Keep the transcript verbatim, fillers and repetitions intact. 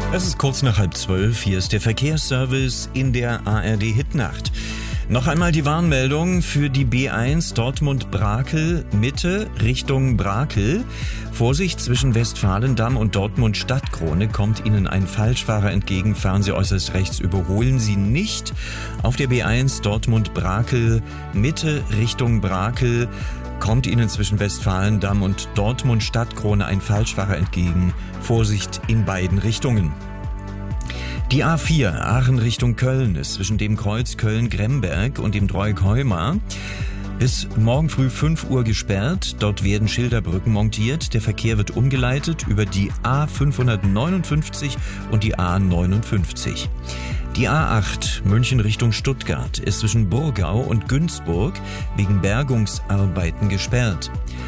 Es ist kurz nach halb zwölf, hier ist der Verkehrsservice in der A R D-Hitnacht. Noch einmal die Warnmeldung für die B eins Dortmund-Brakel Mitte Richtung Brakel. Vorsicht, zwischen Westfalendamm und Dortmund-Stadtkrone kommt Ihnen ein Falschfahrer entgegen. Fahren Sie äußerst rechts, überholen Sie nicht. Auf der B eins Dortmund-Brakel Mitte Richtung Brakel kommt Ihnen zwischen Westfalendamm und Dortmund-Stadtkrone ein Falschfahrer entgegen. Vorsicht in beiden Richtungen. Die A vier Aachen Richtung Köln ist zwischen dem Kreuz Köln-Gremberg und dem Dreieck Heuma bis morgen früh fünf Uhr gesperrt. Dort werden Schilderbrücken montiert. Der Verkehr wird umgeleitet über die A fünfhundertneunundfünfzig und die A neunundfünfzig. Die A acht München Richtung Stuttgart ist zwischen Burgau und Günzburg wegen Bergungsarbeiten gesperrt.